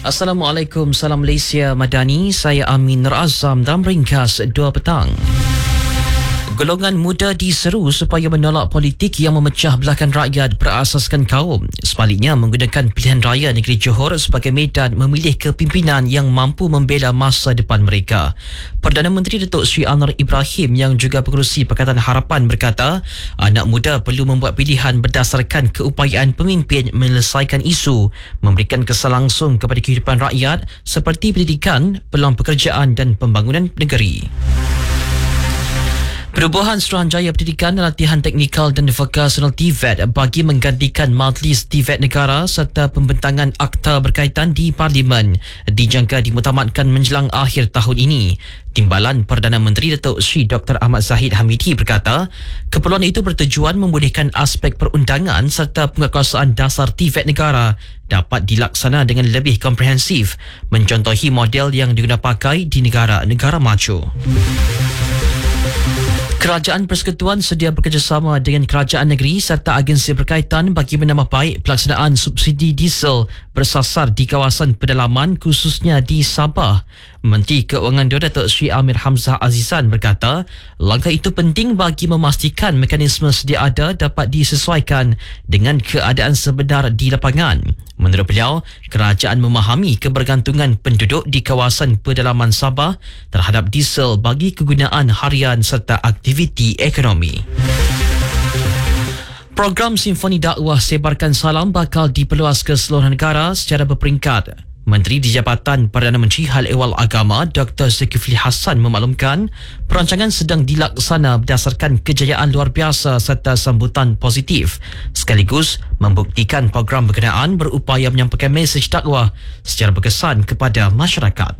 Assalamualaikum, salam Malaysia Madani. Saya Amin Nur Azam dalam ringkas 2 petang. Golongan muda diseru supaya menolak politik yang memecah belahkan rakyat berasaskan kaum. Sebaliknya, menggunakan pilihan raya negeri Johor sebagai medan memilih kepimpinan yang mampu membela masa depan mereka. Perdana Menteri Datuk Seri Anwar Ibrahim yang juga pengerusi Pakatan Harapan berkata, anak muda perlu membuat pilihan berdasarkan keupayaan pemimpin menyelesaikan isu, memberikan kesan langsung kepada kehidupan rakyat seperti pendidikan, peluang pekerjaan dan pembangunan negeri. Perubahan Suruhanjaya Pendidikan dan Latihan Teknikal dan Vokasional TVET bagi menggantikan Majlis TVET Negara serta pembentangan akta berkaitan di Parlimen dijangka dimutamatkan menjelang akhir tahun ini. Timbalan Perdana Menteri Datuk Seri Dr. Ahmad Zahid Hamidi berkata, keperluan itu bertujuan membolehkan aspek perundangan serta penguatkuasaan dasar TVET Negara dapat dilaksana dengan lebih komprehensif, mencontohi model yang digunakan pakai di negara-negara maju. Kerajaan Persekutuan sedia bekerjasama dengan kerajaan negeri serta agensi berkaitan bagi menambah baik pelaksanaan subsidi diesel bersasar di kawasan pedalaman khususnya di Sabah. Menteri Keuangan Datuk Seri Amir Hamzah Azizan berkata, langkah itu penting bagi memastikan mekanisme sedia ada dapat disesuaikan dengan keadaan sebenar di lapangan. Menurut beliau, kerajaan memahami kebergantungan penduduk di kawasan pedalaman Sabah terhadap diesel bagi kegunaan harian serta aktiviti ekonomi. Program Simfoni Dakwah Sebarkan Salam bakal diperluas ke seluruh negara secara berperingkat. Menteri di Jabatan Perdana Menteri Hal Ehwal Agama Dr. Zulkifli Hassan memaklumkan perancangan sedang dilaksana berdasarkan kejayaan luar biasa serta sambutan positif, sekaligus membuktikan program berkenaan berupaya menyampaikan mesej dakwah secara berkesan kepada masyarakat.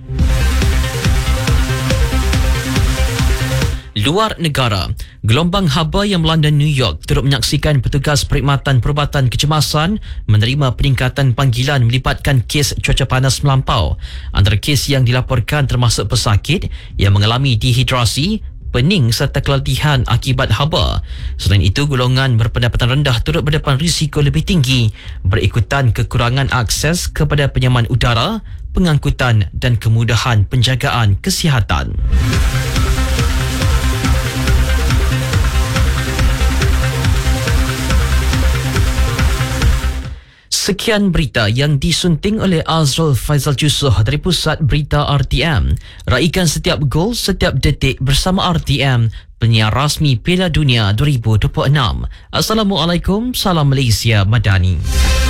Luar negara, gelombang haba yang melanda New York turut menyaksikan petugas perkhidmatan perubatan kecemasan menerima peningkatan panggilan melibatkan kes cuaca panas melampau. Antara kes yang dilaporkan termasuk pesakit yang mengalami dehidrasi, pening serta keletihan akibat haba. Selain itu, golongan berpendapatan rendah turut berdepan risiko lebih tinggi berikutan kekurangan akses kepada penyaman udara, pengangkutan dan kemudahan penjagaan kesihatan. Sekian berita yang disunting oleh Azrul Faizal Jusoh dari Pusat Berita RTM. Raikan setiap gol, setiap detik bersama RTM, penyiar rasmi Piala Dunia 2026. Assalamualaikum, salam Malaysia Madani.